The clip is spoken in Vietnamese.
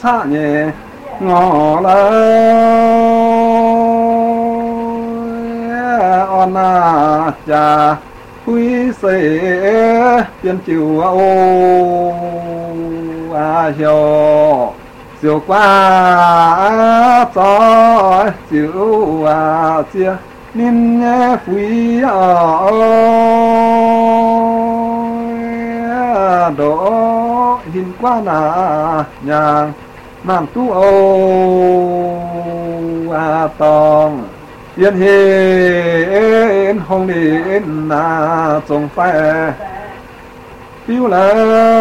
xa nhẹ ngõ lời on cha quý sĩ tiên chịu ô hiểu chiều qua gió chiều chia nên quý đó hình qua nhà nam tu tòng yên hiền hồng đến trồng phải phiêu là